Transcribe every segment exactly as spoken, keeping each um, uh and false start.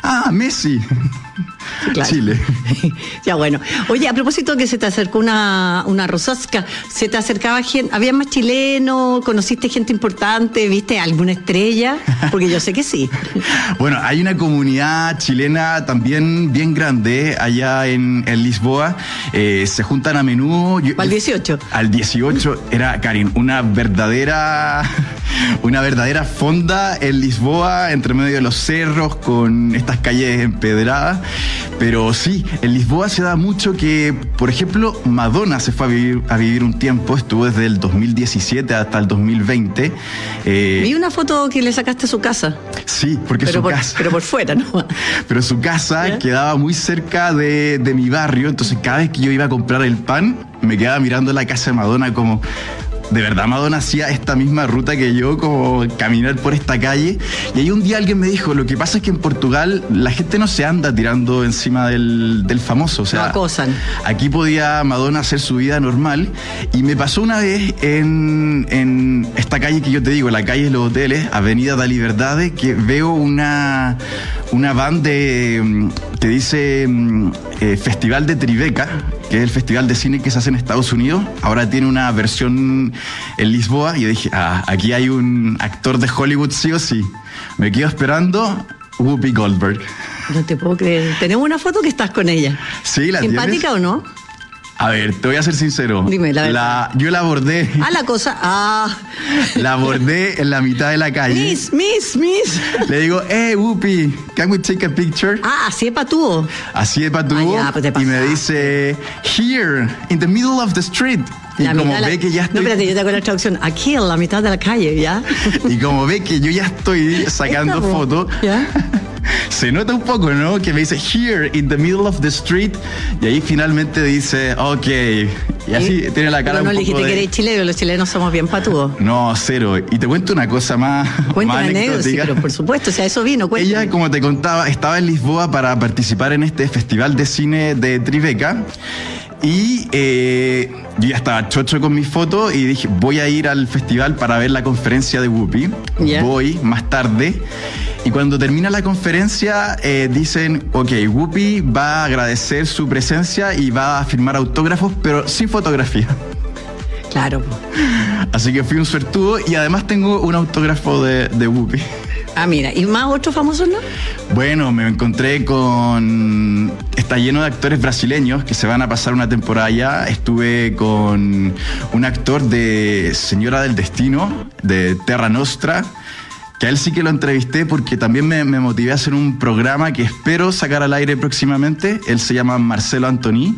Ah, Messi. Claro. Chile. Ya, bueno. Oye, a propósito que se te acercó una, una rosasca, ¿se te acercaba gente? ¿Había más chilenos? ¿Conociste gente importante? ¿Viste alguna estrella? Porque yo sé que sí. Bueno, hay una comunidad chilena también bien grande allá en, en Lisboa. Eh, se juntan a menudo. Yo, al dieciocho. Al dieciocho era, Karin, una verdadera, una verdadera fonda en Lisboa, entre medio de los cerros, con estas calles empedradas. Pero sí, en Lisboa se da mucho que, por ejemplo, Madonna se fue a vivir, a vivir un tiempo, estuvo desde el dos mil diecisiete hasta el dos mil veinte. Eh, Vi una foto que le sacaste a su casa. Sí, porque pero su por, casa... Pero por fuera, ¿no? Pero su casa ¿Ya? quedaba muy cerca de, de mi barrio, entonces cada vez que yo iba a comprar el pan, me quedaba mirando la casa de Madonna como... De verdad, Madonna hacía esta misma ruta que yo, como caminar por esta calle. Y ahí un día alguien me dijo, lo que pasa es que en Portugal la gente no se anda tirando encima del, del famoso. O sea, no acosan. Aquí podía Madonna hacer su vida normal. Y me pasó una vez en, en esta calle que yo te digo, la calle de los hoteles, Avenida da Liberdade, que veo una, una van de, que dice eh, Festival de Tribeca, que es el festival de cine que se hace en Estados Unidos. Ahora tiene una versión en Lisboa y yo dije, ah, aquí hay un actor de Hollywood sí o sí. Me quedo esperando Whoopi Goldberg. No te puedo creer. Tenemos una foto que estás con ella. Sí, la ¿Simpática tienes? o no? A ver, te voy a ser sincero. Dime, la verdad. La, yo la abordé. Ah, la cosa. Ah. La abordé en la mitad de la calle. Miss, miss, miss. Le digo, hey, Whoopi, can we take a picture? Ah, así de patúo. Así de patúo. Ah, ya, pues te y me dice, here, in the middle of the street. Y la como ve la... que ya estoy... No, espérate, yo te hago la traducción. Aquí en la mitad de la calle, ¿ya? Y como ve que yo ya estoy sacando fotos, ¿ya? Se nota un poco, ¿no? Que me dice, here, in the middle of the street. Y ahí finalmente dice, ok. Y así ¿Sí? tiene la cara Pero no un le poco dijiste de... que eres chileno, los chilenos somos bien patudos. No, cero. Y te cuento una cosa más, más anecdótica. Sí, pero por supuesto, o sea, eso vino. Cuéntame. Ella, como te contaba, estaba en Lisboa para participar en este festival de cine de Tribeca. Y eh, yo ya estaba chocho con mis fotos y dije, voy a ir al festival para ver la conferencia de Whoopi. Yeah. Voy más tarde. Y cuando termina la conferencia, eh, dicen, ok, Whoopi va a agradecer su presencia y va a firmar autógrafos, pero sin fotografía. Claro. Así que fui un suertudo y además tengo un autógrafo de, de Whoopi. Ah, mira, ¿y más otros famosos, no? Bueno, me encontré con... Está lleno de actores brasileños que se van a pasar una temporada allá. Estuve con un actor de Señora del Destino, de Terra Nostra, que a él sí que lo entrevisté porque también me, me motivé a hacer un programa que espero sacar al aire próximamente. Él se llama Marcelo Antoni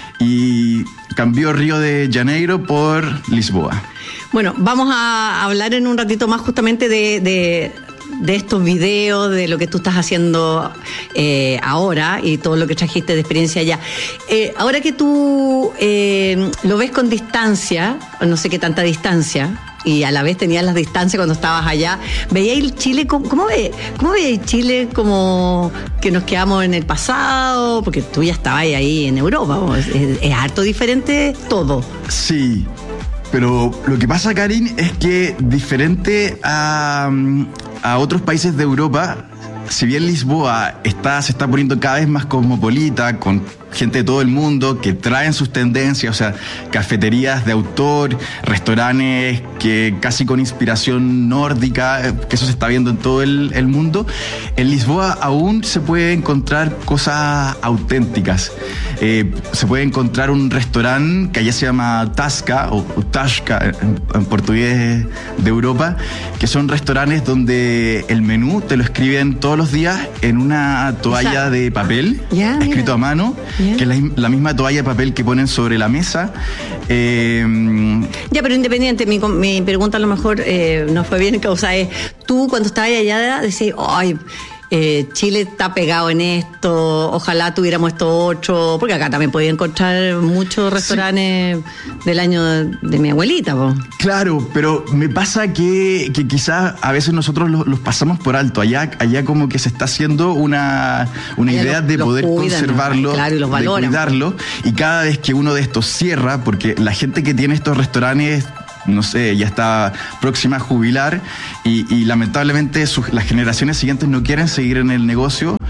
y cambió Río de Janeiro por Lisboa. Bueno, vamos a hablar en un ratito más justamente de... de... de estos videos, de lo que tú estás haciendo eh, ahora y todo lo que trajiste de experiencia allá. Eh, ahora que tú eh, lo ves con distancia, no sé qué tanta distancia, y a la vez tenías las distancias cuando estabas allá, ¿veíais Chile? ¿Cómo, cómo, ve, cómo veíais Chile como que nos quedamos en el pasado? Porque tú ya estabas ahí en Europa, es, es, es harto diferente todo. Sí. Pero lo que pasa, Karin, es que diferente a, a otros países de Europa, si bien Lisboa está, se está poniendo cada vez más cosmopolita, con gente de todo el mundo que traen sus tendencias, o sea, cafeterías de autor, restaurantes que casi con inspiración nórdica, que eso se está viendo en todo el, el mundo. En Lisboa aún se puede encontrar cosas auténticas. Eh, se puede encontrar un restaurante que allá se llama Tasca o, o Tasca en, en portugués de Europa, que son restaurantes donde el menú te lo escriben todos los días en una toalla, o sea, de papel, yeah, escrito mira. a mano. Yeah. Que es la, la misma toalla de papel que ponen sobre la mesa. Eh, ya, pero independiente, mi, mi pregunta a lo mejor eh, no fue bien causa es, tú cuando estabas allá decías, ay, eh, Chile está pegado en esto, ojalá tuviéramos esto otro, porque acá también podía encontrar muchos restaurantes sí. del año de, de mi abuelita. Po. Claro, pero me pasa que, que quizás a veces nosotros los, los pasamos por alto. Allá, allá como que se está haciendo una, una idea los, de los poder cuidan, conservarlo, ¿no? Claro, y los de valoran. cuidarlo, y cada vez que uno de estos cierra, porque la gente que tiene estos restaurantes, no sé, ya está próxima a jubilar y, y lamentablemente sus, las generaciones siguientes no quieren seguir en el negocio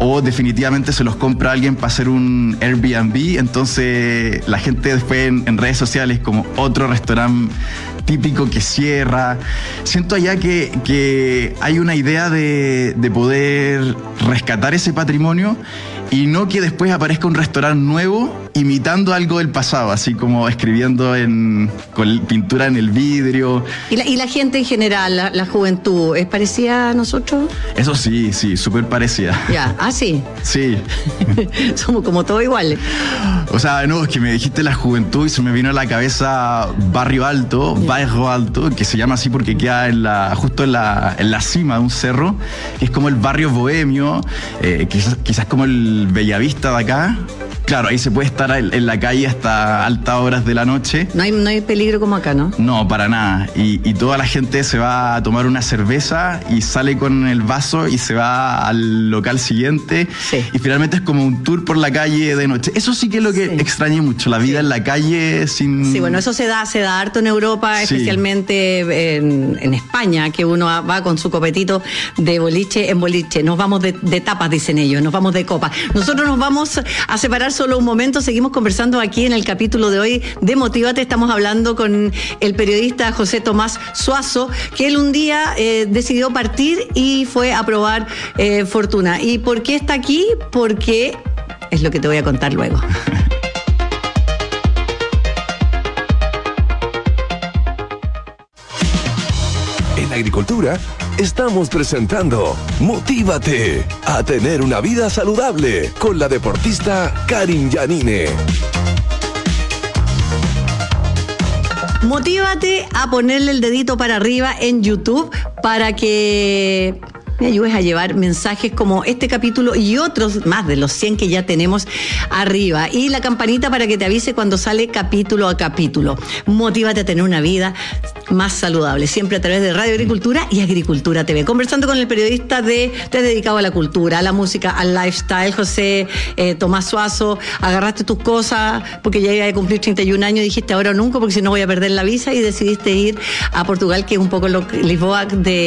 o definitivamente se los compra alguien para hacer un Airbnb. Entonces la gente después en, en redes sociales como otro restaurante típico que cierra. Siento allá que, que hay una idea de, de poder rescatar ese patrimonio y no que después aparezca un restaurante nuevo imitando algo del pasado, así como escribiendo en, con pintura en el vidrio. ¿Y la, y la gente en general, la, la juventud, es parecida a nosotros? Eso sí, sí, súper parecida. Ya, ah, sí. Sí. Somos como todos iguales. O sea, no, es que me dijiste la juventud y se me vino a la cabeza Barrio Alto, Barrio Alto, que se llama así porque queda en la, justo en la, en la cima de un cerro, que es como el barrio bohemio, eh, quizás, quizás como el Bellavista de acá. Claro, ahí se puede estar en la calle hasta altas horas de la noche. No hay, no hay peligro como acá, ¿no? No, para nada. Y, y toda la gente se va a tomar una cerveza y sale con el vaso y se va al local siguiente. Sí. Y finalmente es como un tour por la calle de noche. Eso sí que es lo que sí. extrañé mucho, la vida sí. en la calle sin... Sí, bueno, eso se da, se da harto en Europa, sí. especialmente en, en España, que uno va con su copetito de boliche en boliche. Nos vamos de, de tapas, dicen ellos, nos vamos de copa. Nosotros nos vamos a separar solo un momento, seguimos conversando aquí en el capítulo de hoy de Motívate. Estamos hablando con el periodista José Tomás Suazo, que él un día eh, decidió partir y fue a probar eh, fortuna. ¿Y por qué está aquí? Porque es lo que te voy a contar luego. En Agricultura estamos presentando Motívate a tener una vida saludable con la deportista Karin Yanine. Motívate a ponerle el dedito para arriba en YouTube para que me ayudes a llevar mensajes como este capítulo y otros más de los cien que ya tenemos arriba. Y la campanita para que te avise cuando sale capítulo a capítulo. Motívate a tener una vida más saludable, siempre a través de Radio Agricultura y Agricultura T V. Conversando con el periodista de Te has dedicado a la cultura, a la música, al lifestyle, José eh, Tomás Suazo. Agarraste tus cosas porque ya iba a cumplir treinta y un años y dijiste ahora o nunca porque si no voy a perder la visa, y decidiste ir a Portugal, que es un poco lo, Lisboa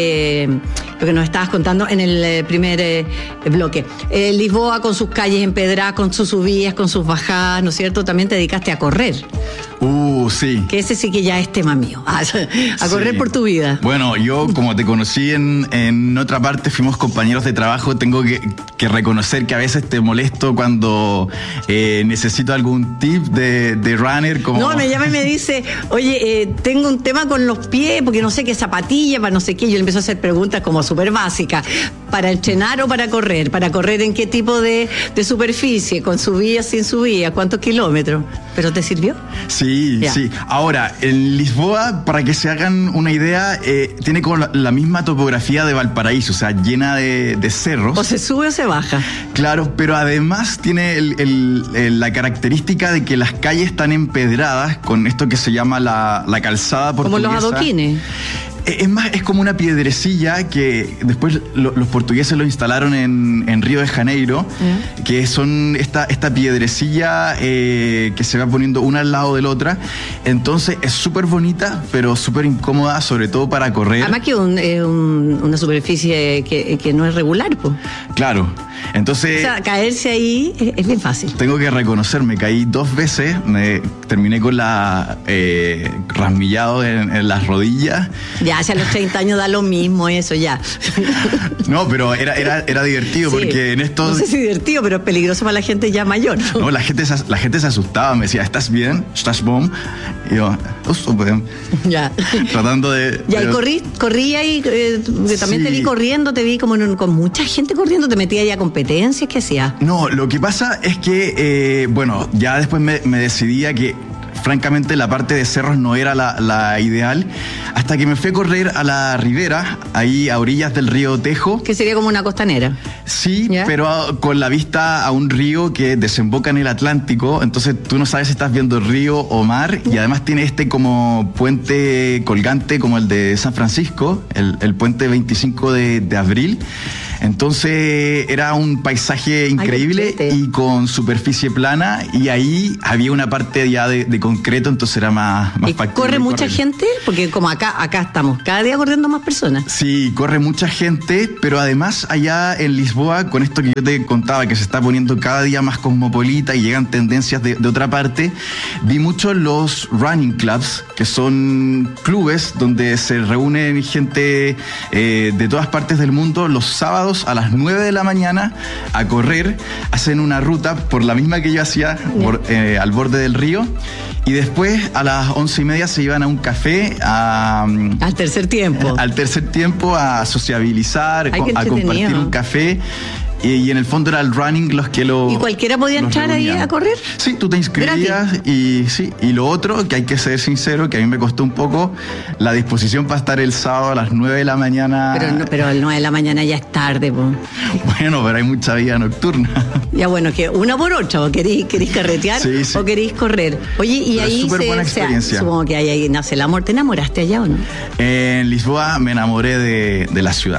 de lo que nos estabas contando en el primer eh, bloque. Eh, Lisboa con sus calles empedradas, con sus subidas, con sus bajadas, ¿no es cierto? También te dedicaste a correr. Uh, sí. Que ese sí que ya es tema mío. A, a correr sí. por tu vida. Bueno, yo como te conocí en, en otra parte, fuimos compañeros de trabajo, tengo que, que reconocer que a veces te molesto cuando eh, necesito algún tip de, de runner. Como... No, me llama y me dice, oye, eh, tengo un tema con los pies, porque no sé qué zapatilla, para no sé qué. Yo le empiezo a hacer preguntas como súper básicas. ¿Para entrenar o para correr? ¿Para correr en qué tipo de, de superficie? ¿Con subidas, sin subidas? ¿Cuántos kilómetros? ¿Pero te sirvió? Sí, ya. sí. Ahora, en Lisboa, para que se hagan una idea, eh, tiene como la, la misma topografía de Valparaíso, o sea, llena de, de cerros. O se sube o se baja. Claro, pero además tiene el, el, el, la característica de que las calles están empedradas con esto que se llama la, la calzada portuguesa. Como los adoquines. Es más, es como una piedrecilla que después lo, los portugueses lo instalaron en, en Río de Janeiro, ¿Mm? que son esta, esta piedrecilla eh, que se va poniendo una al lado de la otra. Entonces es súper bonita, pero súper incómoda, sobre todo para correr. Además que un, eh, un, una superficie que, que no es regular, pues. Claro. Entonces, o sea, caerse ahí es, es bien fácil. Tengo que reconocer, me caí dos veces, me terminé con la eh, rasmillado en, en las rodillas. Ya, hacia los treinta años da lo mismo eso, ya. No, pero era, era, era divertido, sí, porque en estos... No sé si divertido, pero es peligroso para la gente ya mayor. No, no la, gente se, la gente se asustaba, me decía, ¿estás bien? ¿Estás bom? Y yo, oh, súper. Ya. Tratando de... Ya, de... y corrí, corría y eh, también sí. te vi corriendo, te vi como en, con mucha gente corriendo, te metía ya a competencias, ¿qué hacía? No, lo que pasa es que, eh, bueno, ya después me, me decidí a que francamente la parte de cerros no era la, la ideal, hasta que me fui a correr a la ribera, ahí a orillas del río Tejo. Que sería como una costanera. Sí, ¿ya? Pero con la vista a un río que desemboca en el Atlántico, entonces tú no sabes si estás viendo río o mar, y además tiene este como puente colgante como el de San Francisco, el, el puente veinticinco de, de abril. Entonces era un paisaje increíble Ay, y con superficie plana, y ahí había una parte ya de, de concreto, entonces era más, más ¿Y factible corre mucha correr. gente? Porque como acá, acá estamos cada día corriendo más personas. Sí, corre mucha gente, pero además allá en Lisboa, con esto que yo te contaba, que se está poniendo cada día más cosmopolita y llegan tendencias de, de otra parte, vi mucho los running clubs, que son clubes donde se reúnen gente eh, de todas partes del mundo los sábados a las nueve de la mañana a correr, hacen una ruta por la misma que yo hacía, por, eh, al borde del río, y después a las once y media se iban a un café a... Al tercer tiempo. Al tercer tiempo a sociabilizar, Ay, qué a compartir entretenido. un café. Y, y en el fondo era el running los que lo... ¿Y cualquiera podía los entrar ahí reunían. a correr? Sí, tú te inscribías y sí. Y lo otro, que hay que ser sincero, que a mí me costó un poco, la disposición para estar el sábado a las nueve de la mañana. Pero, no, pero a las nueve de la mañana ya es tarde, po. Bueno, pero hay mucha vida nocturna. Ya bueno, que una por otra, o queréis, queréis carretear Sí, sí. o queréis correr. Oye, y Pero es ahí súper se, buena se- experiencia. supongo que ahí, ahí nace el amor. ¿Te enamoraste allá o no? En Lisboa me enamoré de, de la ciudad.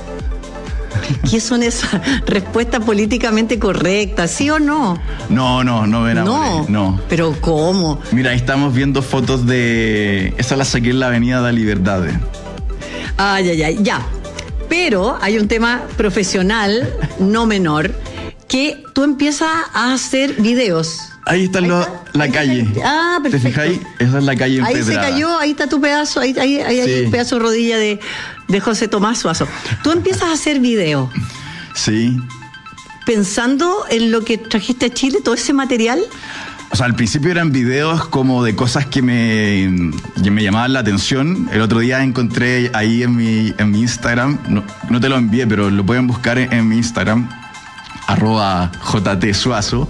¿Qué son esas respuestas políticamente correctas? ¿Sí o no? No, no, no me enamoré. No. No. Pero ¿cómo? Mira, ahí estamos viendo fotos de... Esa la saqué en la Avenida da Liberdade. Ay, ay, ay, ya. Pero hay un tema profesional, no menor, que tú empiezas a hacer videos. Ahí está Ahí lo- está, la ahí está calle. la- ah, ¿Te perfecto. fijáis? Esa es la calle Ahí se empedrada. cayó, ahí está tu pedazo, ahí, ahí, ahí hay Sí. un pedazo de rodilla de, de José Tomás Suazo. Tú empiezas a hacer videos Sí. pensando en lo que trajiste a Chile, todo ese material. O sea, al principio eran videos como de cosas que me, que me llamaban la atención. El otro día encontré ahí en mi, en mi Instagram, no, no te lo envié, pero lo pueden buscar en, en mi Instagram, arroba jtsuazo.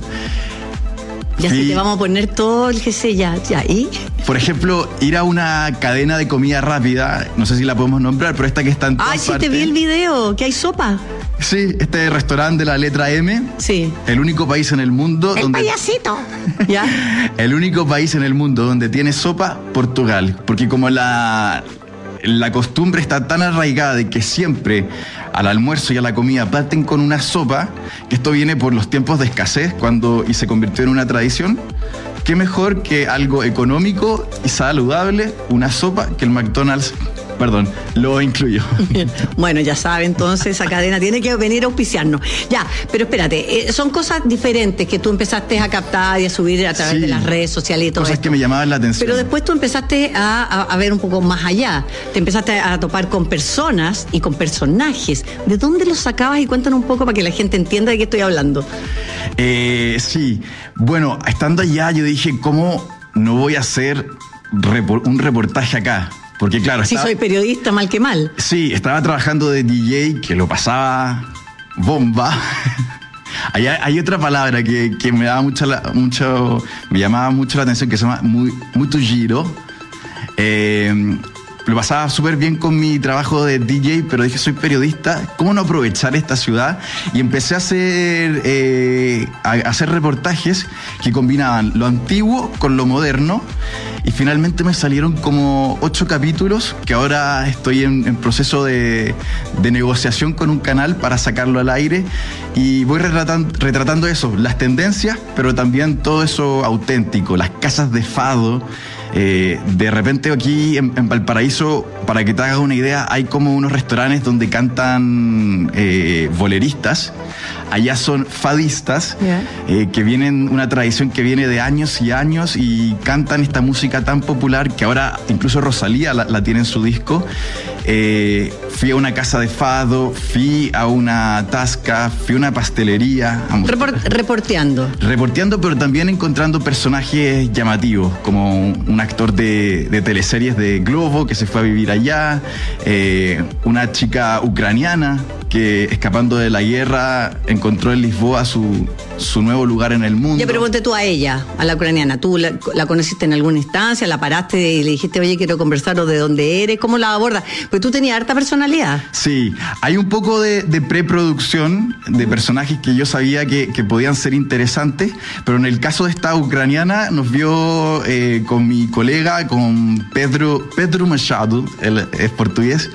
Ya sí Y- te vamos a poner todo el G C ya, ya. ¿Y? Por ejemplo, ir a una cadena de comida rápida, no sé si la podemos nombrar, pero esta que está en todas Ay, sí, te partes. vi el video, que hay sopa. Sí, este restaurante de la letra M, Sí. el único país en el mundo El donde... payasito. ¿Ya? El único país en el mundo donde tiene sopa, Portugal. Porque como la, la costumbre está tan arraigada de que siempre al almuerzo y a la comida parten con una sopa, que esto viene por los tiempos de escasez cuando y se convirtió en una tradición, qué mejor que algo económico y saludable, una sopa, que el McDonald's, perdón, lo incluyó. Bueno, ya sabe, entonces esa cadena tiene que venir a auspiciarnos. Ya, pero espérate, eh, son cosas diferentes que tú empezaste a captar y a subir a través Sí. de las redes sociales y todo Cosas esto. que me llamaban la atención. Pero después tú empezaste a, a- a ver un poco más allá. Te empezaste a topar con personas y con personajes. ¿De dónde los sacabas? Y cuéntanos un poco para que la gente entienda de qué estoy hablando. Eh, sí, bueno, estando allá yo dije, ¿cómo no voy a hacer repor- un reportaje acá? Porque claro, Si estaba, soy periodista, mal que mal. sí, estaba trabajando de D J, que lo pasaba bomba. Allá hay otra palabra que, que me daba mucha la- mucho, me llamaba mucho la atención, que se llama muy, muito giro. Eh, lo pasaba súper bien con mi trabajo de D J, pero dije, soy periodista, ¿cómo no aprovechar esta ciudad? Y empecé a hacer, eh, a, a hacer reportajes que combinaban lo antiguo con lo moderno, y finalmente me salieron como ocho capítulos que ahora estoy en, en proceso de, de negociación con un canal para sacarlo al aire, y voy retratan- retratando eso, las tendencias, pero también todo eso auténtico, las casas de fado. Eh, de repente aquí en, en Valparaíso, para que te hagas una idea, hay como unos restaurantes donde cantan eh, boleristas. Allá son fadistas, Ya. eh, que vienen, una tradición que viene de años y años, y cantan esta música tan popular que ahora incluso Rosalía la, la tiene en su disco. Eh, fui a una casa de fado, fui a una tasca, fui a una pastelería. a mostrar- Report- reporteando. Reporteando, pero también encontrando personajes llamativos, como un actor de, de teleseries de Globo que se fue a vivir allá, eh, una chica ucraniana que, escapando de la guerra, encontró en Lisboa su, su nuevo lugar en el mundo. Ya, pero ponte tú a ella, a la ucraniana. ¿Tú la, la conociste en alguna instancia? ¿La paraste y le dijiste, oye, quiero conversar o de dónde eres? ¿Cómo la abordas? Pues tú tenías harta personalidad. Sí, hay un poco de, de preproducción de personajes que yo sabía que, que podían ser interesantes, pero en el caso de esta ucraniana nos vio eh, con mi colega, con Pedro, Pedro Machado, él es portugués,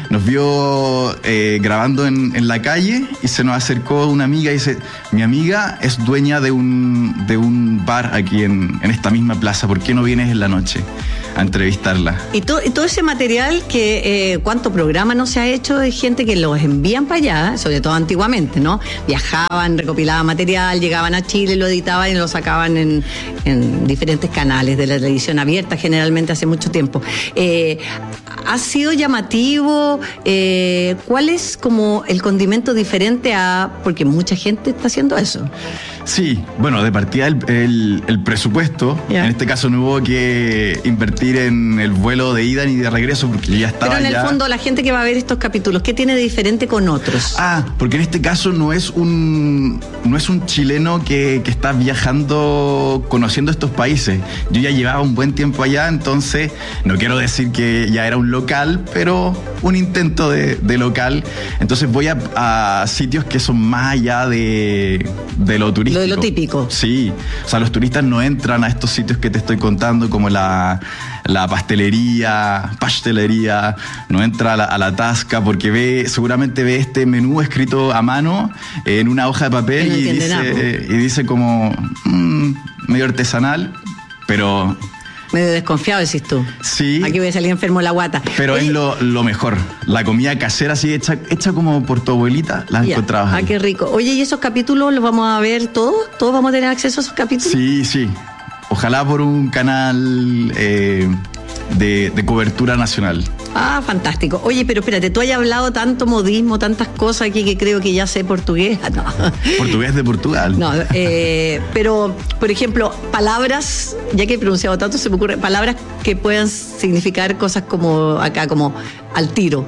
nos vio eh, grabando en, en la calle y se nos acercó una amiga y dice, mi amiga es dueña de un, de un bar aquí en, en esta misma plaza, ¿por qué no vienes en la noche a entrevistarla? Y, to, y todo ese material que eh, cuánto programa no se ha hecho de gente que los envían para allá, sobre todo antiguamente, ¿no? Viajaban, recopilaban material, llegaban a Chile, lo editaban y lo sacaban en, en diferentes canales de la televisión abierta, generalmente hace mucho tiempo. Eh, ¿Ha sido llamativo? Eh, ¿Cuál es como el condimento diferente a...? Porque mucha gente está haciendo eso. Sí, bueno, de partida el, el, el presupuesto, yeah. En este caso no hubo que invertir en el vuelo de ida ni de regreso porque yo ya estaba. Pero en ya... el fondo la gente que va a ver estos capítulos, ¿qué tiene de diferente con otros? Ah, porque en este caso no es un no es un chileno que, que está viajando, conociendo estos países. Yo ya llevaba un buen tiempo allá, entonces no quiero decir que ya era un local, pero un intento de, de local. Entonces voy a, a sitios que son más allá de, de lo turístico. Lo de lo típico. Sí, o sea, los turistas no entran a estos sitios que te estoy contando, como la, la pastelería, pastelería, no entra a la, a la tasca porque ve, seguramente ve este menú escrito a mano en una hoja de papel no y, dice, nada, y dice como mmm, medio artesanal, pero... Medio desconfiado, decís tú. Sí. Aquí voy a salir enfermo de la guata. Pero Oye, es lo, lo mejor. La comida casera así hecha, hecha como por tu abuelita, la encontrabas. Ah, qué rico. Oye, ¿y esos capítulos los vamos a ver todos? ¿Todos vamos a tener acceso a esos capítulos? Sí, sí. Ojalá por un canal eh, de, de cobertura nacional. Ah, fantástico. Oye, pero espérate, tú has hablado tanto modismo, tantas cosas aquí que creo que ya sé portugués. No. Portugués de Portugal. No, eh, pero, por ejemplo, palabras, ya que he pronunciado tanto, se me ocurre, palabras que puedan significar cosas como acá, como al tiro.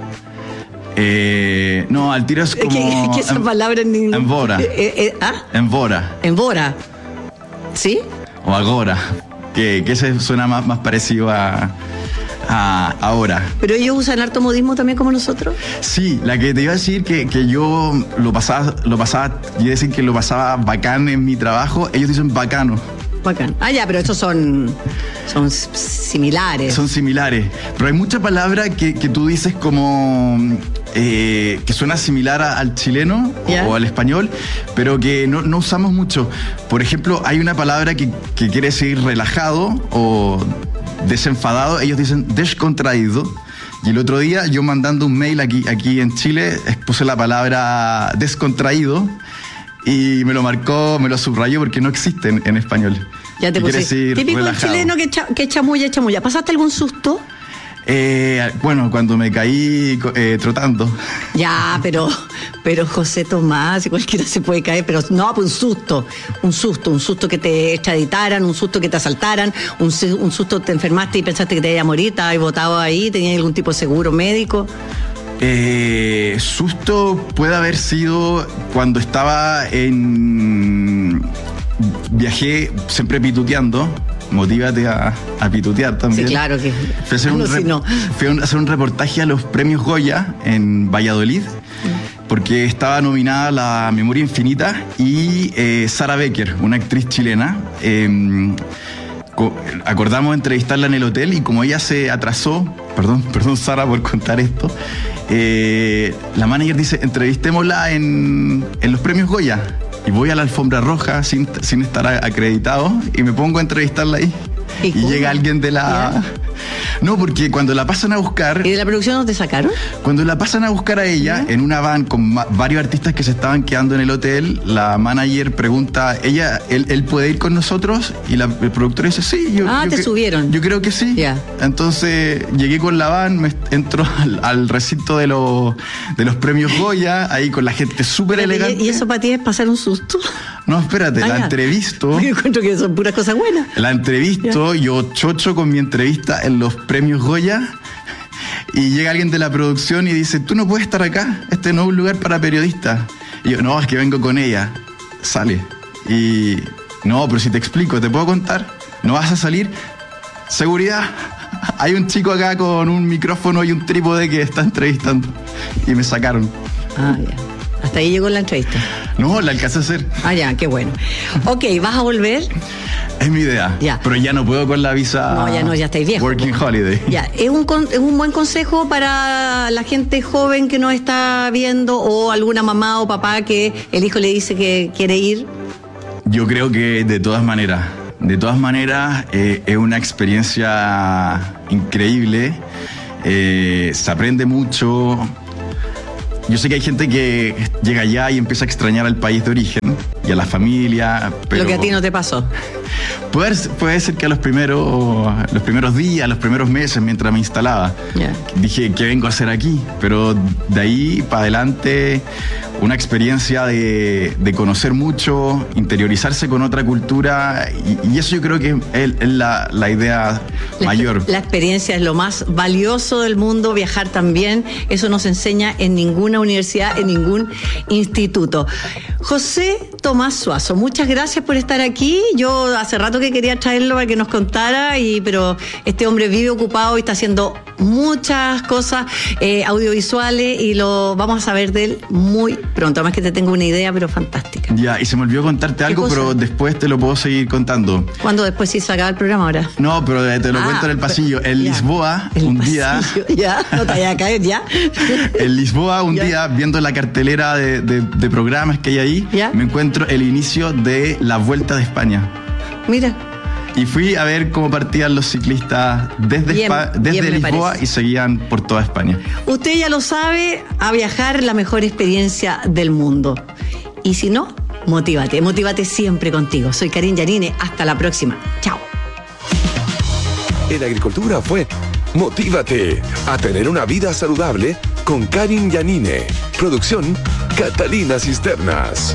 Eh, no, al tiro es como... ¿Qué, qué esa palabra en ningún... Embora. Eh, eh, ¿Ah? Embora. Embora. ¿Sí? O agora. Que, que ese suena más, más parecido a... Ah, ahora. ¿Pero ellos usan harto modismo también como nosotros? Sí, la que te iba a decir que, que yo lo pasaba, lo pasaba, yo iba a decir que lo pasaba bacán en mi trabajo, ellos dicen bacano. Bacán. Ah, ya, pero estos son, son similares. Son similares. Pero hay mucha palabra que, que tú dices como eh, que suena similar a, al chileno ¿Ya? o al español, pero que no, no usamos mucho. Por ejemplo, hay una palabra que, que quiere decir relajado o desenfadado, ellos dicen descontraído. Y el otro día yo mandando un mail aquí, aquí en Chile puse la palabra descontraído y me lo marcó, me lo subrayó porque no existe en, en español. Ya te puse. Típico del chileno que, cha, que chamulla, chamulla. ¿Pasaste algún susto? Eh, bueno, cuando me caí eh, trotando. Ya, pero, pero José Tomás, cualquiera se puede caer, pero no, pues un susto, un susto, un susto que te extraditaran, un susto que te asaltaran, un, un susto te enfermaste y pensaste que te iba a morir, estabas botado ahí, tenías algún tipo de seguro médico. Eh, susto puede haber sido cuando estaba en... Viajé siempre pituteando. Motívate a, a pitutear también. Sí, claro que. Fui a hacer, un, no, rep- si no. fui a hacer un reportaje a los premios Goya en Valladolid, porque estaba nominada La Memoria Infinita y eh, Sara Becker, una actriz chilena. Eh, co- acordamos entrevistarla en el hotel y como ella se atrasó, perdón, perdón Sara por contar esto, eh, la manager dice, entrevistémosla en, en los premios Goya. Y voy a la alfombra roja sin, sin estar acreditado y me pongo a entrevistarla ahí. ¿Y, y llega alguien de la... ¿Ya? No, porque cuando la pasan a buscar... ¿Y de la producción no te sacaron? Cuando la pasan a buscar a ella, ¿ya? En una van con ma- varios artistas que se estaban quedando en el hotel, la manager pregunta, ella, él, él puede ir con nosotros, y la, el productor dice, sí. Yo, ah, yo te que, subieron. Yo creo que sí. Yeah. Entonces llegué con la van, me entro al, al recinto de, lo, de los premios Goya, ahí con la gente súper elegante. ¿Y eso para ti es pasar un susto? No, espérate, ah, la ya. entrevisto. Yo encuentro que son puras cosas buenas. La entrevisto, yeah. Yo chocho con mi entrevista en los premios Goya y llega alguien de la producción y dice, tú no puedes estar acá, este no es un lugar para periodistas. Y yo, no, es que vengo con ella. Sale. Y, no, pero si te explico, ¿te puedo contar? ¿No vas a salir? Seguridad. Hay un chico acá con un micrófono y un trípode que está entrevistando. Y me sacaron. Ah, ya. Hasta ahí llegó la entrevista. No, la alcancé a hacer. Ah, ya, qué bueno. Ok, ¿vas a volver? Es mi idea. Ya. Pero ya no puedo con la visa. No, ya no, ya estáis viejo. Working Holiday. Ya, es un, con- es un buen consejo para la gente joven que nos está viendo o alguna mamá o papá que el hijo le dice que quiere ir. Yo creo que de todas maneras, de todas maneras eh, es una experiencia increíble, eh, se aprende mucho. Yo sé que hay gente que llega allá y empieza a extrañar al país de origen y a la familia, pero Lo que a ti no te pasó. puede, puede ser que a los primeros, los primeros días, los primeros meses mientras me instalaba, Ya. dije, ¿qué vengo a hacer aquí? Pero de ahí para adelante, una experiencia de, de conocer mucho, interiorizarse con otra cultura, y, y eso yo creo que es, es la, la idea La, mayor. la experiencia es lo más valioso del mundo, viajar también, eso no se enseña en ninguna universidad, en ningún instituto. José Tomás Suazo, muchas gracias por estar aquí. Yo hace rato que quería traerlo para que nos contara, y, pero este hombre vive ocupado y está haciendo muchas cosas eh, audiovisuales, y lo vamos a saber de él muy pronto. Además que te tengo una idea, pero fantástica. Ya, y se me olvidó contarte algo, cosa? pero después te lo puedo seguir contando. ¿Cuándo después sí se acaba el programa ahora? No, pero te lo Ah, cuento en el pasillo. En ya. Lisboa, El un pasillo, día... Ya, no te vayas a caer, ya. En Lisboa, un Ya. día, viendo la cartelera de, de- de programas que hay ahí, Ya. me encuentro el inicio de la Vuelta de España. Mira. Y fui a ver cómo partían los ciclistas desde, Bien, Espa- desde bien me Lisboa parece. y seguían por toda España. Usted ya lo sabe, a viajar la mejor experiencia del mundo. Y si no, motívate, motívate siempre contigo. Soy Karin Yanine, hasta la próxima. Chao. En Agricultura fue Motívate a tener una vida saludable con Karin Yanine. Producción Catalina Cisternas.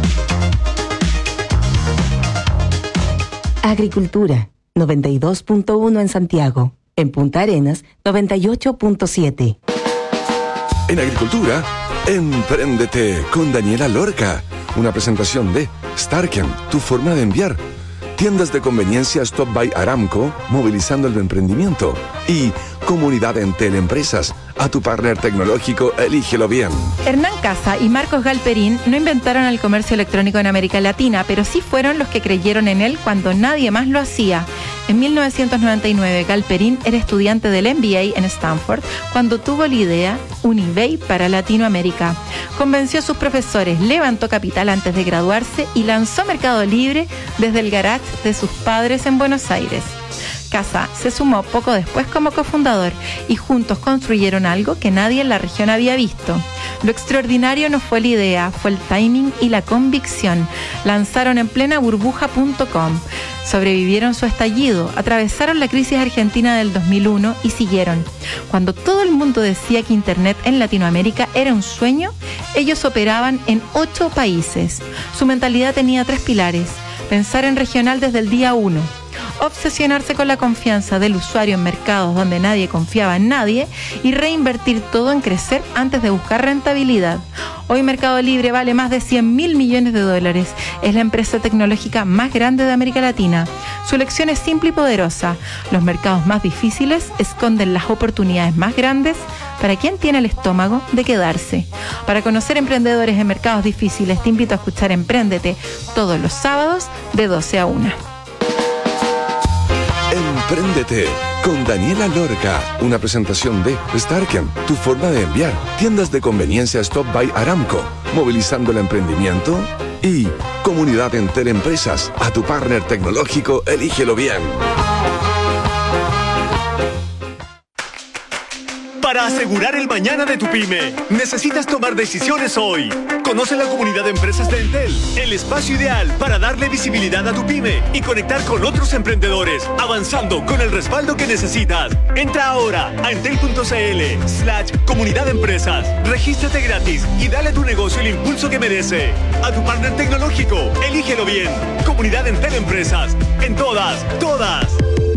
Agricultura, noventa y dos punto uno en Santiago. En Punta Arenas, noventa y ocho punto siete. En Agricultura, Empréndete con Daniela Lorca. Una presentación de Starken, tu forma de enviar. Tiendas de conveniencia Stop by Aramco, movilizando el emprendimiento. Y Comunidad Entel Empresas, a tu partner tecnológico, elígelo bien. Hernán Casa y Marcos Galperín no inventaron el comercio electrónico en América Latina, pero sí fueron los que creyeron en él cuando nadie más lo hacía. En mil novecientos noventa y nueve, Galperín era estudiante del M B A en Stanford cuando tuvo la idea un eBay para Latinoamérica. Convenció a sus profesores, levantó capital antes de graduarse y lanzó Mercado Libre desde el garage de sus padres en Buenos Aires. Casa se sumó poco después como cofundador y juntos construyeron algo que nadie en la región había visto. Lo extraordinario no fue la idea, fue el timing y la convicción. Lanzaron en plena burbuja punto com. Sobrevivieron su estallido, atravesaron la crisis argentina del dos mil uno y siguieron. Cuando todo el mundo decía que Internet en Latinoamérica era un sueño, ellos operaban en ocho países. Su mentalidad tenía tres pilares: pensar en regional desde el día uno, obsesionarse con la confianza del usuario en mercados donde nadie confiaba en nadie y reinvertir todo en crecer antes de buscar rentabilidad. Hoy Mercado Libre vale más de cien mil millones de dólares. Es la empresa tecnológica más grande de América Latina. Su lección es simple y poderosa. Los mercados más difíciles esconden las oportunidades más grandes para quien tiene el estómago de quedarse. Para conocer emprendedores en mercados difíciles, te invito a escuchar Empréndete todos los sábados de doce a una. Empréndete con Daniela Lorca. Una presentación de Starken, tu forma de enviar. Tiendas de conveniencia Stop by Aramco, movilizando el emprendimiento. Y Comunidad Entel Empresas, a tu partner tecnológico, elígelo bien. Para asegurar el mañana de tu pyme, necesitas tomar decisiones hoy. Conoce la comunidad de empresas de Entel, el espacio ideal para darle visibilidad a tu pyme y conectar con otros emprendedores, avanzando con el respaldo que necesitas. Entra ahora a entel.cl slash comunidad de empresas. Regístrate gratis y dale a tu negocio el impulso que merece. A tu partner tecnológico, elígelo bien. Comunidad Entel Empresas. En todas, todas.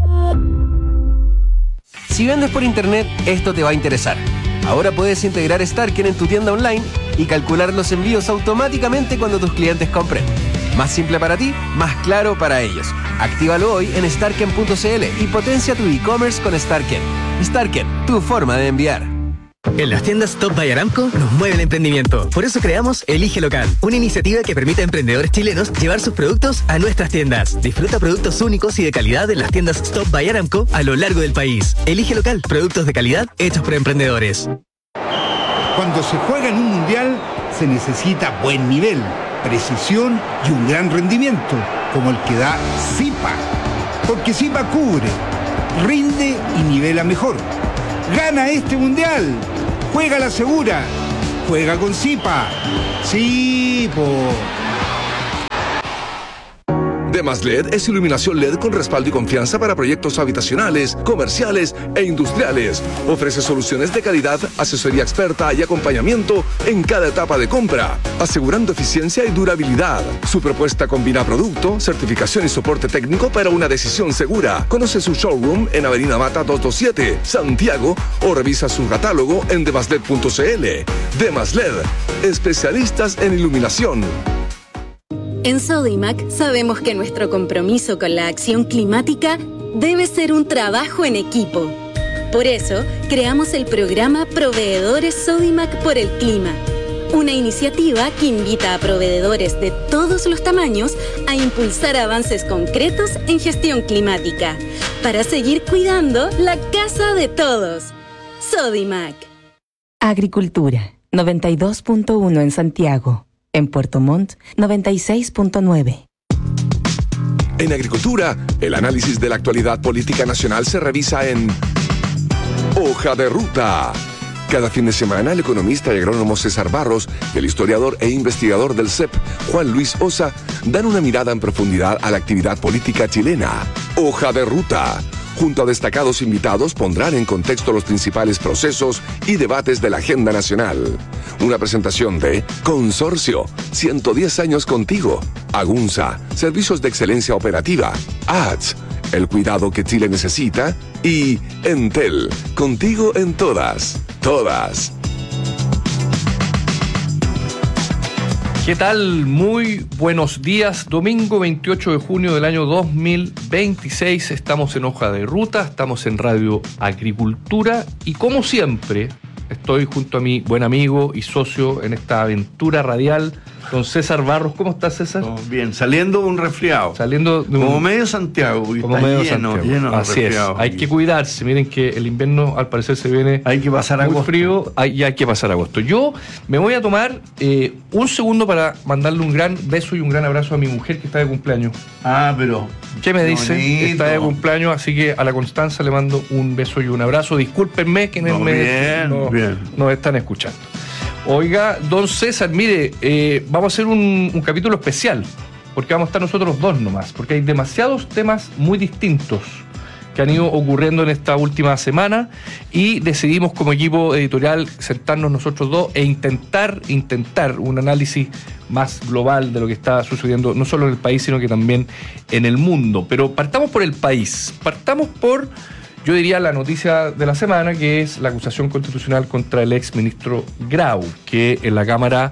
Si vendes por internet, esto te va a interesar. Ahora puedes integrar Starken en tu tienda online y calcular los envíos automáticamente cuando tus clientes compren. Más simple para ti, más claro para ellos. Actívalo hoy en starken punto cl y potencia tu e-commerce con Starken. Starken, tu forma de enviar. En las tiendas Stop by Aramco nos mueve el emprendimiento. Por eso creamos Elige Local, una iniciativa que permite a emprendedores chilenos llevar sus productos a nuestras tiendas. Disfruta productos únicos y de calidad en las tiendas Stop by Aramco a lo largo del país. Elige Local, productos de calidad hechos por emprendedores. Cuando se juega en un mundial, se necesita buen nivel, precisión y un gran rendimiento, como el que da Zipa. Porque Zipa cubre, rinde y nivela mejor. ¡Gana este mundial! ¡Juega la segura! ¡Juega con Zipa! ¡Sí, po! Demas L E D es iluminación L E D con respaldo y confianza para proyectos habitacionales, comerciales e industriales. Ofrece soluciones de calidad, asesoría experta y acompañamiento en cada etapa de compra, asegurando eficiencia y durabilidad. Su propuesta combina producto, certificación y soporte técnico para una decisión segura. Conoce su showroom en Avenida Mata doscientos veintisiete, Santiago, o revisa su catálogo en demasled punto cl. Demas L E D, especialistas en iluminación. En Sodimac sabemos que nuestro compromiso con la acción climática debe ser un trabajo en equipo. Por eso, creamos el programa Proveedores Sodimac por el Clima, una iniciativa que invita a proveedores de todos los tamaños a impulsar avances concretos en gestión climática, para seguir cuidando la casa de todos. Sodimac. Agricultura, noventa y dos punto uno en Santiago. En Puerto Montt, noventa y seis punto nueve. En Agricultura, el análisis de la actualidad política nacional se revisa en Hoja de Ruta. Cada fin de semana, el economista y agrónomo César Barros y el historiador e investigador del C E P, Juan Luis Osa, dan una mirada en profundidad a la actividad política chilena. Hoja de Ruta. Junto a destacados invitados, pondrán en contexto los principales procesos y debates de la agenda nacional. Una presentación de Consorcio, ciento diez años contigo. Agunza, servicios de excelencia operativa. A D S, el cuidado que Chile necesita. Y Entel, contigo en todas, todas. ¿Qué tal? Muy buenos días. Domingo veintiocho de junio del año dos mil veintiséis. Estamos en Hoja de Ruta, estamos en Radio Agricultura y como siempre estoy junto a mi buen amigo y socio en esta aventura radial, don César Barros. ¿Cómo estás, César? Oh, bien, saliendo de un resfriado. Saliendo de un... Como medio Santiago. Y como está medio lleno, Santiago. lleno de Así es. resfriados. Hay que cuidarse. Miren que el invierno al parecer se viene hay que pasar muy agosto. frío y hay que pasar agosto. Yo me voy a tomar eh, un segundo para mandarle un gran beso y un gran abrazo a mi mujer que está de cumpleaños. Ah, pero... ¿Qué me dice? Bonito. Está de cumpleaños, así que a la Constanza le mando un beso y un abrazo. Discúlpenme que no, me, bien, no, bien. nos están escuchando. Oiga, don César, mire, eh, vamos a hacer un, un capítulo especial, porque vamos a estar nosotros dos nomás, porque hay demasiados temas muy distintos que han ido ocurriendo en esta última semana y decidimos como equipo editorial sentarnos nosotros dos e intentar, intentar un análisis más global de lo que está sucediendo no solo en el país, sino que también en el mundo. Pero partamos por el país, partamos por, yo diría, la noticia de la semana, que es la acusación constitucional contra el ex ministro Grau, que en la Cámara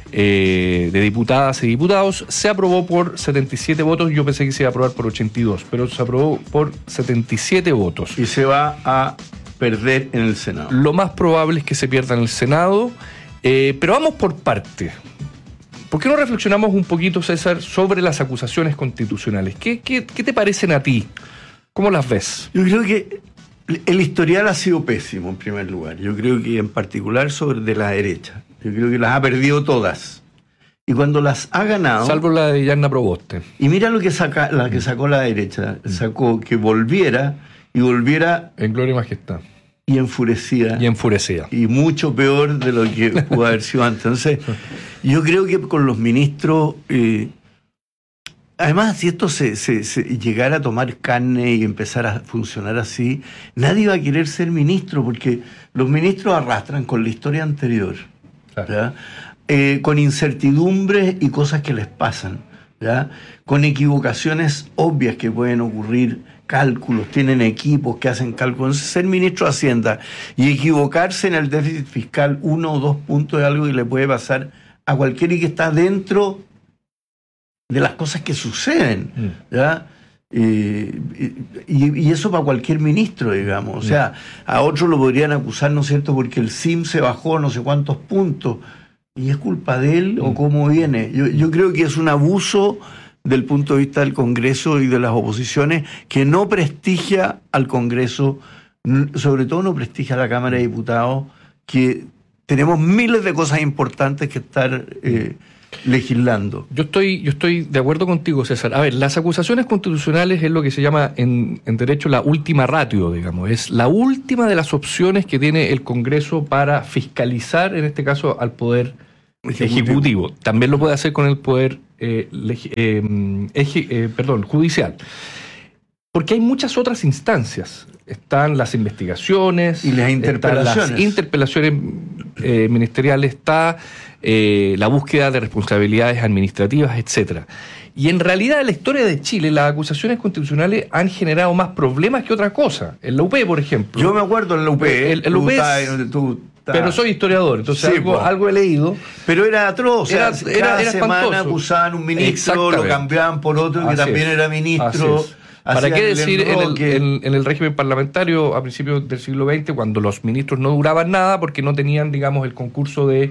eh, de Diputadas y Diputados se aprobó por setenta y siete votos. Yo pensé que se iba a aprobar por ochenta y dos, pero se aprobó por setenta y siete votos. Y se va a perder en el Senado. Lo más probable es que se pierda en el Senado, eh, pero vamos por parte. ¿Por qué no reflexionamos un poquito, César, sobre las acusaciones constitucionales? ¿Qué, qué, qué te parecen a ti? ¿Cómo las ves? Yo creo que el historial ha sido pésimo, en primer lugar. Yo creo que en particular sobre de la derecha. Yo creo que las ha perdido todas. Y cuando las ha ganado... Salvo la de Yarna Proboste. Y mira lo que, saca, la que sacó la derecha. Sacó que volviera y volviera... En gloria y majestad. Y enfurecida. Y enfurecida. Y mucho peor de lo que pudo haber sido antes. Entonces, yo creo que con los ministros... Eh, además, si esto se, se, se llegara a tomar carne y empezar a funcionar así, nadie va a querer ser ministro, porque los ministros arrastran con la historia anterior, ¿ya? Eh, con incertidumbres y cosas que les pasan, ¿ya? Con equivocaciones obvias que pueden ocurrir, cálculos, tienen equipos que hacen cálculos. Entonces, ser ministro de Hacienda y equivocarse en el déficit fiscal uno o dos puntos es algo que le puede pasar a cualquiera y que está dentro de las cosas que suceden, ¿ya? Eh, y, y eso para cualquier ministro, digamos. O sea, a otros lo podrían acusar, ¿no es cierto?, porque el S I M se bajó no sé cuántos puntos. ¿Y es culpa de él o cómo viene? Yo, yo creo que es un abuso del punto de vista del Congreso y de las oposiciones que no prestigia al Congreso, sobre todo no prestigia a la Cámara de Diputados, que tenemos miles de cosas importantes que estar eh, legislando. Yo estoy, yo estoy de acuerdo contigo, César. A ver, las acusaciones constitucionales es lo que se llama en, en derecho la última ratio, digamos. Es la última de las opciones que tiene el Congreso para fiscalizar, en este caso, al Poder Ejecutivo. Ejecutivo. También lo puede hacer con el Poder eh, eh, eje, eh, perdón, judicial. Porque hay muchas otras instancias. Están las investigaciones. Y las interpelaciones. Están las interpelaciones eh, ministeriales, está eh, la búsqueda de responsabilidades administrativas, etcétera. Y en realidad en la historia de Chile las acusaciones constitucionales han generado más problemas que otra cosa. En la U P, por ejemplo. Yo me acuerdo en la U P. El, el U P es, tú, pero soy historiador, entonces sí, algo, algo he leído. Pero era atroz. Era, o sea, era, cada era semana espantoso. Acusaban a un ministro, lo cambiaban por otro que Así también es. era ministro. ¿Para qué decir en el, en, en el régimen parlamentario a principios del siglo veinte, cuando los ministros no duraban nada porque no tenían, digamos, el concurso de,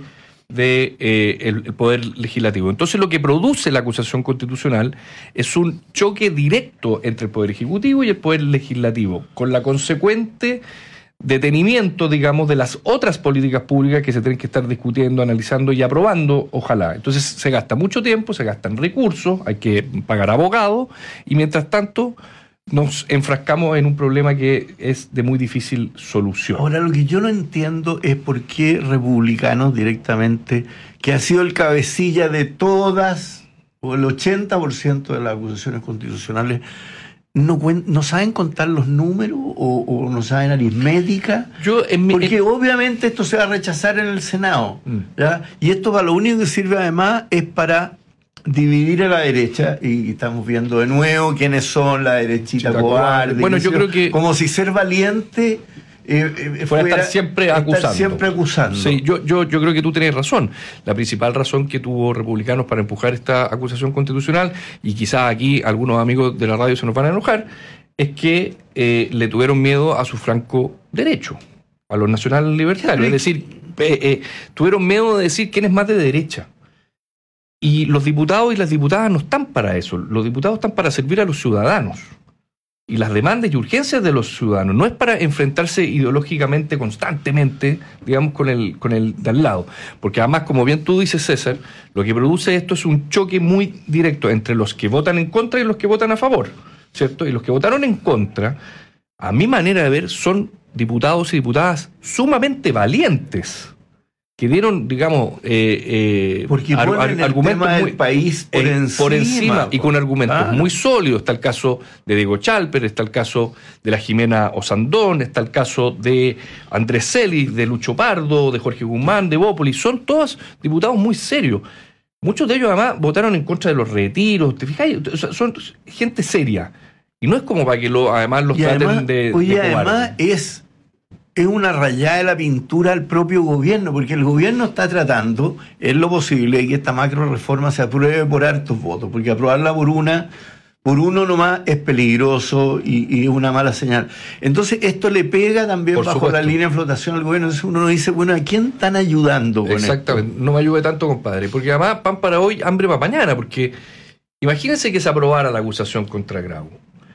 de eh, el, el poder legislativo? Entonces lo que produce la acusación constitucional es un choque directo entre el poder ejecutivo y el poder legislativo, con la consecuente detenimiento, digamos, de las otras políticas públicas que se tienen que estar discutiendo, analizando y aprobando, ojalá. Entonces se gasta mucho tiempo, se gastan recursos, hay que pagar abogados, y mientras tanto nos enfrascamos en un problema que es de muy difícil solución. Ahora, lo que yo no entiendo es por qué republicanos directamente, que ha sido el cabecilla de todas, o el ochenta por ciento de las acusaciones constitucionales, No, no saben contar los números o, o no saben aritmética. Yo, en mi, porque en... obviamente esto se va a rechazar en el Senado. ¿Ya? Y esto para lo único que sirve además es para dividir a la derecha. Y estamos viendo de nuevo quiénes son la derechita Chita cobarde. Bueno, yo creo que... Como si ser valiente... Eh, eh, fuera estar siempre estar acusando. siempre acusando. Sí, yo, yo, yo creo que tú tenés razón. La principal razón que tuvo republicanos para empujar esta acusación constitucional, y quizás aquí algunos amigos de la radio se nos van a enojar, es que eh, le tuvieron miedo a su franco derecho, a los nacionales libertarios. Es decir, eh, eh, tuvieron miedo de decir quién es más de derecha. Y los diputados y las diputadas no están para eso. Los diputados están para servir a los ciudadanos y las demandas y urgencias de los ciudadanos. No es para enfrentarse ideológicamente constantemente, digamos, con el, con el de al lado. Porque además, como bien tú dices, César, lo que produce esto es un choque muy directo entre los que votan en contra y los que votan a favor, ¿cierto? Y los que votaron en contra, a mi manera de ver, son diputados y diputadas sumamente valientes, que dieron, digamos, eh, eh, Porque ar, ar, el argumentos tema muy, del país por, eh, encima, por encima y con argumentos claro. muy sólidos. Está el caso de Diego Chalper, está el caso de la Jimena Osandón, está el caso de Andrés Celis, de Lucho Pardo, de Jorge Guzmán, de Bópoli. Son todos diputados muy serios. Muchos de ellos además votaron en contra de los retiros. ¿Te fijáis? Son gente seria. Y no es como para que lo, además los y traten además, de, oye, de además es... es una rayada de la pintura al propio gobierno, porque el gobierno está tratando, en lo posible, de que esta macro reforma se apruebe por hartos votos, porque aprobarla por una, por uno nomás es peligroso y, y es una mala señal. Entonces esto le pega también Por bajo supuesto. la línea de flotación al gobierno. Entonces uno dice, bueno, ¿a quién están ayudando con Exactamente, esto? no me ayude tanto, compadre, porque además pan para hoy, hambre para mañana, porque imagínense que se aprobara la acusación contra Grau.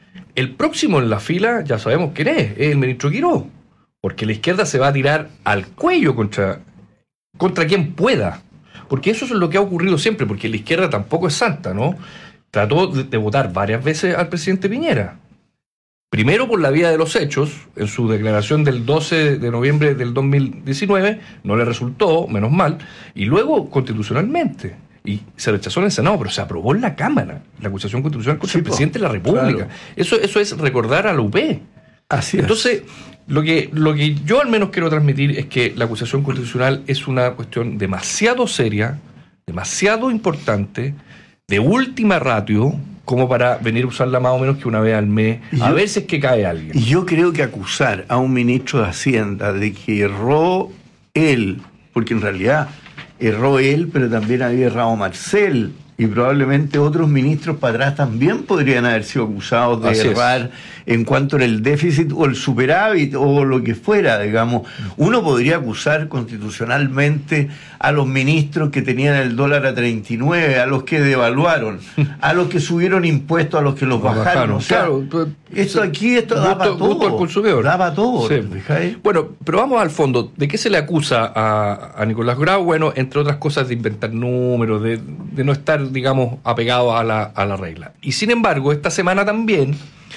El próximo en la fila, ya sabemos quién es, es el ministro Quirós. Porque la izquierda se va a tirar al cuello contra, contra quien pueda. Porque eso es lo que ha ocurrido siempre, porque la izquierda tampoco es santa, ¿no? Trató de, de votar varias veces al presidente Piñera. Primero por la vía de los hechos, en su declaración del doce de noviembre del dos mil diecinueve, no le resultó, menos mal, y luego constitucionalmente. Y se rechazó en el Senado, pero se aprobó en la Cámara, la acusación constitucional contra Sí, el presidente de la República. claro. Eso, eso es recordar a la U P. Así es. Entonces, lo que, lo que yo al menos quiero transmitir es que la acusación constitucional es una cuestión demasiado seria, demasiado importante, de última ratio, como para venir a usarla más o menos que una vez al mes, Y a yo- ver si es que cae alguien. Y yo creo que acusar a un ministro de Hacienda de que erró él, porque en realidad erró él, pero también había errado Marcel, y probablemente otros ministros para atrás también podrían haber sido acusados de Así errar es. en cuanto era el déficit o el superávit o lo que fuera, digamos. Uno podría acusar constitucionalmente a los ministros que tenían el dólar a treinta y nueve, a los que devaluaron, a los que subieron impuestos, a los que los bajaron. bajaron. O sea, claro, pues, esto aquí, esto gusto, da para todo. Gusto al consumidor. Da para todo. Sí. Bueno, pero vamos al fondo. ¿De qué se le acusa a, a Nicolás Grau? Bueno, entre otras cosas, de inventar números, de, de no estar, digamos, apegado a la, a la regla. Y sin embargo, esta semana también,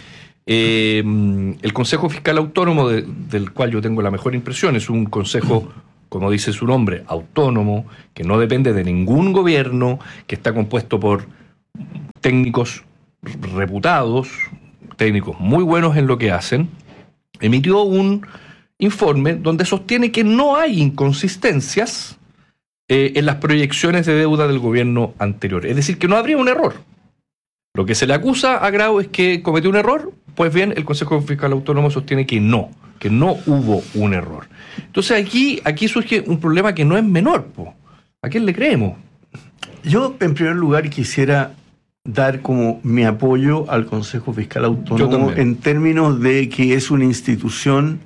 eh, el Consejo Fiscal Autónomo, de, del cual yo tengo la mejor impresión, es un consejo, como dice su nombre, autónomo, que no depende de ningún gobierno, que está compuesto por técnicos reputados, técnicos muy buenos en lo que hacen, emitió un informe donde sostiene que no hay inconsistencias eh, en las proyecciones de deuda del gobierno anterior. Es decir, que no habría un error. Lo que se le acusa a Grau es que cometió un error, pues bien, el Consejo Fiscal Autónomo sostiene que no, que no hubo un error. Entonces aquí, aquí surge un problema que no es menor, po. ¿A quién le creemos? Yo, en primer lugar, quisiera dar como mi apoyo al Consejo Fiscal Autónomo en términos de que es una institución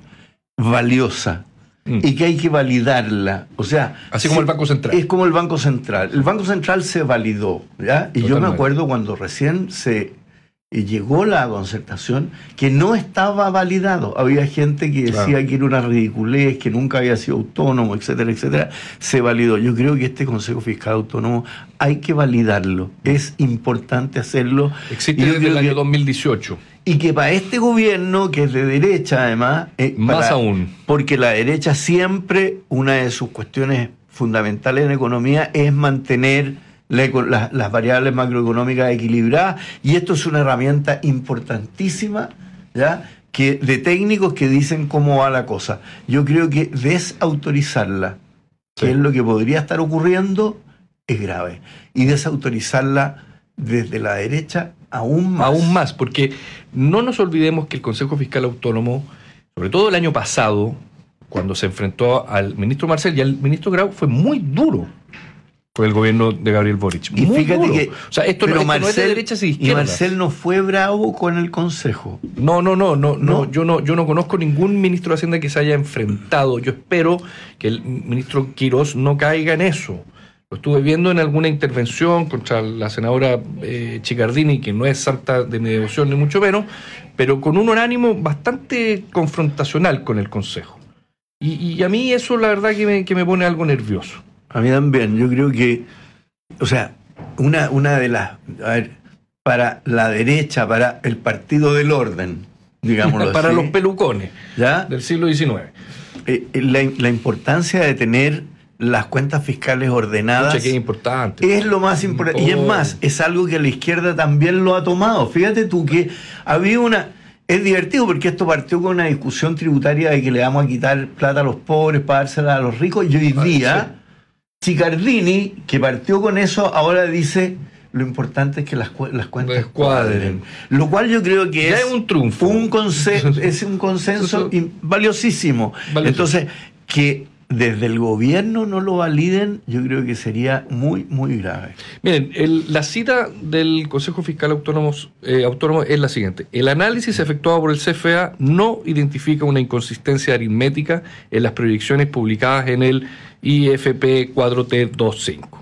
valiosa mm. y que hay que validarla. O sea, así como el Banco Central. Es como el Banco Central. El Banco Central se validó, ¿ya? Y Totalmente. Yo me acuerdo cuando recién se llegó la concertación que no estaba validado. Había gente que decía claro. que era una ridiculez, que nunca había sido autónomo, etcétera, etcétera. Se validó. Yo creo que este Consejo Fiscal Autónomo hay que validarlo. Es importante hacerlo. Existe desde el año dos mil dieciocho. Y que para este gobierno, que es de derecha además... Eh, Más para, aún. Porque la derecha siempre, una de sus cuestiones fundamentales en economía es mantener La, la, las variables macroeconómicas equilibradas, y esto es una herramienta importantísima, ¿ya? Que, de técnicos que dicen cómo va la cosa. Yo creo que desautorizarla, sí. que es lo que podría estar ocurriendo, es grave. Y desautorizarla desde la derecha aún más. Aún más, porque no nos olvidemos que el Consejo Fiscal Autónomo, sobre todo el año pasado, cuando se enfrentó al ministro Marcel y al ministro Grau, fue muy duro por el gobierno de Gabriel Boric. Y muy fíjate duro. que... O sea, esto, no, esto Marcel, no es de derechas y izquierdas. Y Marcel no fue bravo con el Consejo. No, no, no, no, no, no. Yo no, yo no conozco ningún ministro de Hacienda que se haya enfrentado. Yo espero que el ministro Quirós no caiga en eso. Lo estuve viendo en alguna intervención contra la senadora eh, Chicardini, que no es santa de mi devoción ni mucho menos, pero con un ánimo bastante confrontacional con el Consejo. Y, y a mí eso la verdad que me, que me pone algo nervioso. A mí también, yo creo que, o sea, una, una de las, a ver, para la derecha, para el Partido del Orden, digámoslo para así, los pelucones, ¿ya? Del siglo diecinueve. Eh, la, la importancia de tener las cuentas fiscales ordenadas Mucha que es importante. Es lo más importante. Oh. Y es más, es algo que la izquierda también lo ha tomado. Fíjate tú que había una... Es divertido porque esto partió con una discusión tributaria de que le vamos a quitar plata a los pobres para dársela a los ricos, y hoy día... Sí. Chicardini, que partió con eso, ahora dice lo importante es que las, cu las cuentas cuadren. Lo cual yo creo que ya es, es un triunfo. Un es un consenso valiosísimo. Valioso. Entonces, que desde el gobierno no lo validen, yo creo que sería muy, muy grave. Miren, el, la cita del Consejo Fiscal Autónomo, eh, Autónomo es la siguiente. El análisis efectuado por el C F A no identifica una inconsistencia aritmética en las proyecciones publicadas en el I F P cuatro T veinticinco.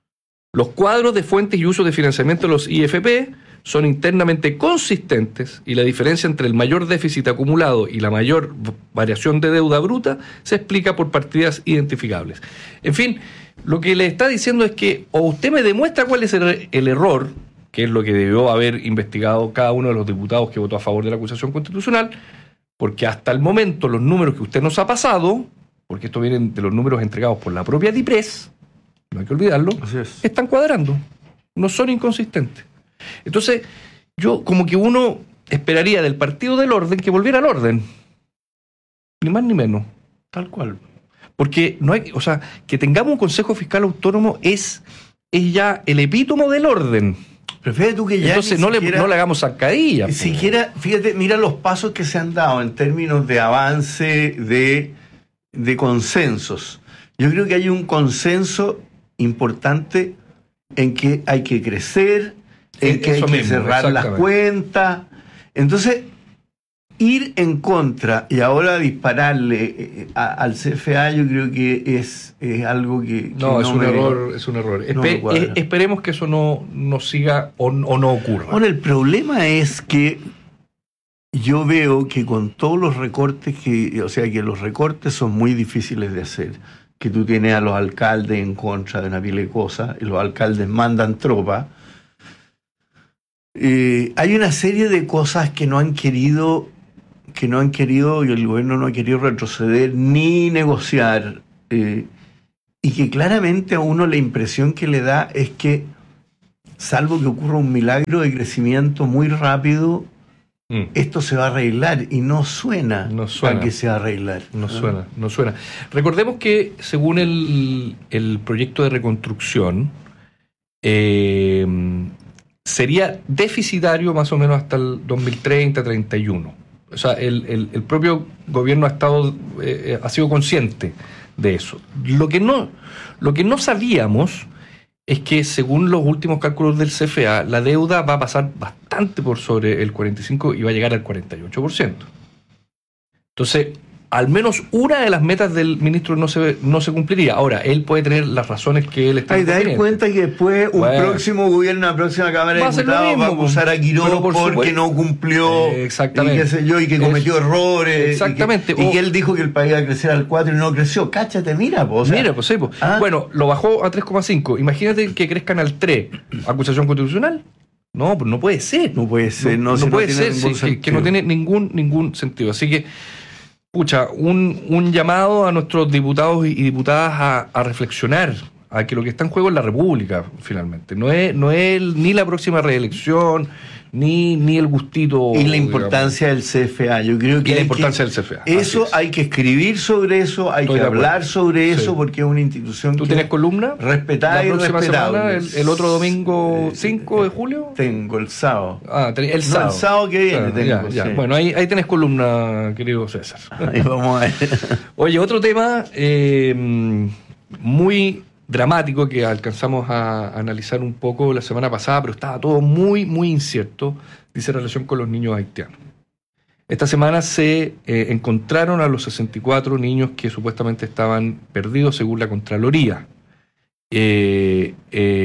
Los cuadros de fuentes y uso de financiamiento de los I F P son internamente consistentes y la diferencia entre el mayor déficit acumulado y la mayor variación de deuda bruta se explica por partidas identificables. En fin, lo que le está diciendo es que o usted me demuestra cuál es el, el error, que es lo que debió haber investigado cada uno de los diputados que votó a favor de la acusación constitucional, porque hasta el momento los números que usted nos ha pasado, porque esto vienen de los números entregados por la propia DIPRES, no hay que olvidarlo, es. están cuadrando, no son inconsistentes. Entonces, yo como que uno esperaría del Partido del Orden que volviera al orden, ni más ni menos. Tal cual. Porque no hay, o sea, que tengamos un Consejo Fiscal Autónomo es, es ya el epítomo del orden. Pero fíjate tú que ya Entonces no, siquiera, le, no le hagamos zancadilla. Ni siquiera, fíjate, mira los pasos que se han dado en términos de avance de, de consensos. Yo creo que hay un consenso importante en que hay que crecer, en que hay Eso que mismo, cerrar las exactamente. cuentas. Entonces, ir en contra y ahora dispararle eh, a- al C F A, yo creo que es, es algo que, que No, es un me- error, es un error. no me Espe- cuadra. eh, esperemos que eso no, no siga o, o no ocurra. Ahora, el problema es que yo veo que con todos los recortes que, o sea, que los recortes son muy difíciles de hacer, que tú tienes a los alcaldes en contra de una pila de cosas, y los alcaldes mandan tropas. Eh, hay una serie de cosas que no han querido, que no han querido, y el gobierno no ha querido retroceder ni negociar, eh, y que claramente a uno la impresión que le da es que, salvo que ocurra un milagro de crecimiento muy rápido, Mm. esto se va a arreglar, y no suena, No suena. a que se va a arreglar. No ¿Ah? suena, no suena. Recordemos que según el, el proyecto de reconstrucción, eh, sería deficitario más o menos hasta el dos mil treinta, treinta y uno. O sea, el, el- el propio gobierno ha estado, eh, ha sido consciente de eso. Lo que no, lo que no sabíamos es que según los últimos cálculos del C F A, la deuda va a pasar bastante por sobre el cuarenta y cinco por ciento y va a llegar al cuarenta y ocho por ciento. Entonces, al menos una de las metas del ministro no se, no se cumpliría. Ahora, él puede tener las razones que él está Ay, te das cuenta que después un Bueno. próximo gobierno, una próxima Cámara Va de a ser lo Diputados va a mismo, acusar a Quirós pero por porque supuesto. no cumplió, Exactamente. y qué sé yo, y que cometió Es- errores. Exactamente. Y que, y O- que él dijo que el país iba a crecer al cuatro y no creció. Cáchate, mira, po, o sea, Mira, pues sí, pues. ¿ah? Bueno, lo bajó a tres coma cinco. Imagínate que crezcan al tres. ¿Acusación constitucional? No, pues no puede ser. No puede ser, no, si no puede tiene ser, ningún sí, que, que sentido. no tiene ningún, ningún sentido. Así que, pucha, un, un llamado a nuestros diputados y y diputadas a, a reflexionar, a que lo que está en juego es la República, finalmente. No es, no es el- ni la próxima reelección, ni, ni el gustito. Y la digamos. importancia del C F A. Yo creo que Y la hay importancia que- del C F A. Eso Así es. hay que escribir sobre eso, hay Estoy que de acuerdo. hablar sobre eso, Sí. porque es una institución ¿Tú que tienes columna? respetada La y próxima respetable. semana, el, el otro domingo cinco de julio. Tengo el sábado. Ah, ten- el No, sábado. el sábado que viene Ah, tengo, ya, ya. sí. Bueno, ahí, ahí tenés columna, querido César. Ahí vamos a ver. Oye, otro tema eh, muy dramático que alcanzamos a analizar un poco la semana pasada, pero estaba todo muy, muy incierto, dice relación con los niños haitianos. Esta semana se eh, encontraron a los sesenta y cuatro niños que supuestamente estaban perdidos según la Contraloría. Eh,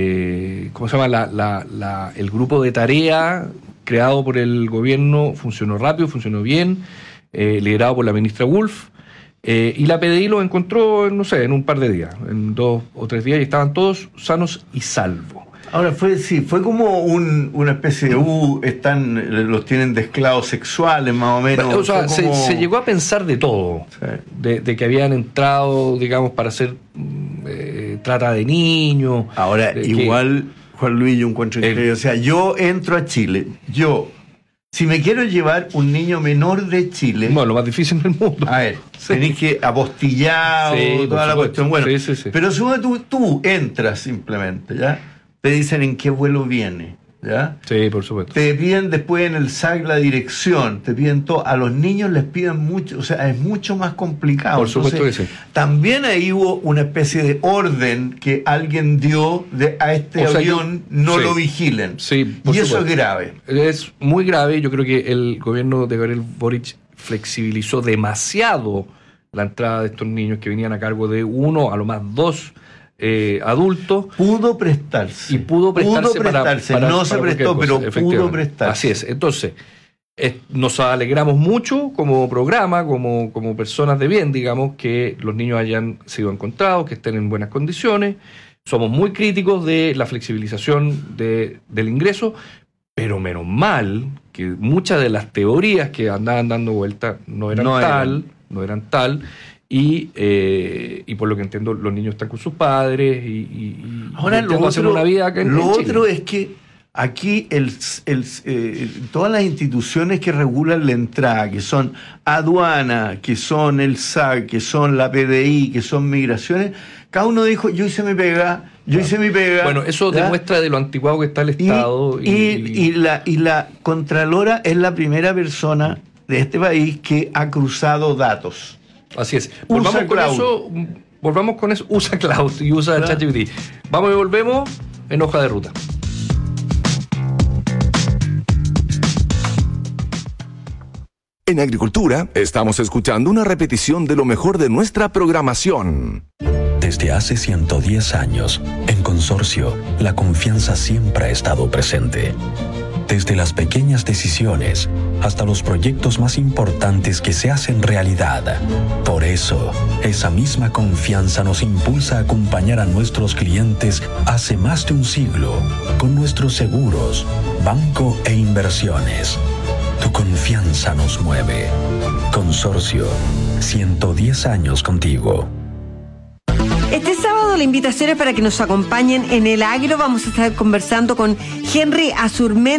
eh, ¿Cómo se llama? La- la- la- el grupo de tarea creado por el gobierno funcionó rápido, funcionó bien, eh, liderado por la ministra Wolf, eh, y la P D I los encontró, no sé, en un par de días, en dos o tres días, y estaban todos sanos y salvos. Ahora fue, sí, fue como un- una especie de uh, están, los tienen de esclavos sexuales más o menos. O sea, Fue se, como- se llegó a pensar de todo, Sí. de, de que habían entrado, digamos, para hacer mm, eh, trata de niños. Ahora, de que- igual, Juan Luis, yo encuentro El- increíble. O sea, yo entro a Chile, yo, si me quiero llevar un niño menor de Chile, Bueno, lo más difícil del mundo. a ver, Sí. tenés que apostillado, Sí, por toda la supuesto. cuestión. Bueno, Sí, sí, sí. pero sube tú, tú entras simplemente, ¿ya? Te dicen en qué vuelo viene, ¿ya? Sí, por supuesto. Te piden después en el S A C la dirección, te piden todo. A los niños les piden mucho, o sea, es mucho más complicado. Por supuesto Entonces, que sí. también ahí hubo una especie de orden que alguien dio de a este O sea, avión yo- no sí. lo vigilen. Sí, por y eso supuesto. es grave. Es muy grave. Yo creo que el gobierno de Gabriel Boric flexibilizó demasiado la entrada de estos niños que venían a cargo de uno, a lo más dos eh, adultos. Pudo prestarse. Y pudo prestarse, Pudo para- prestarse. para- no se para prestó, cualquier pero cosa, pudo efectivamente. prestarse. Así es. Entonces, es- nos alegramos mucho como programa, como, como personas de bien, digamos, que los niños hayan sido encontrados, que estén en buenas condiciones. Somos muy críticos de la flexibilización de, del ingreso, pero menos mal que muchas de las teorías que andaban dando vueltas no eran No tal, eran. no eran tal. Y, eh, y por lo que entiendo, los niños están con sus padres y, y- y Ahora, lo intentando hacer otro, una vida acá en, lo en Chile. otro es que aquí el, el, eh, todas las instituciones que regulan la entrada, que son aduana, que son el S A C, que son la P D I, que son migraciones, cada uno dijo, yo hice mi pega, yo hice mi pega. Bueno, eso ¿ya? demuestra de lo anticuado que está el Y, Estado. y, y la, y la Contralora es la primera persona de este país que ha cruzado datos. Así es. Usa Volvamos con cloud. eso. Volvamos con eso. Usa cloud y usa Claro. ChatGPT. Vamos y volvemos. en hoja de ruta. En Agricultura estamos escuchando una repetición de lo mejor de nuestra programación. Desde hace ciento diez años, en Consorcio, la confianza siempre ha estado presente. Desde las pequeñas decisiones hasta los proyectos más importantes que se hacen realidad. Por eso, esa misma confianza nos impulsa a acompañar a nuestros clientes hace más de un siglo con nuestros seguros, banco e inversiones. Tu confianza nos mueve. Consorcio, ciento diez años contigo. Este sábado la invitación es para que nos acompañen en el Agro. Vamos a estar conversando con Henry Azurmendi.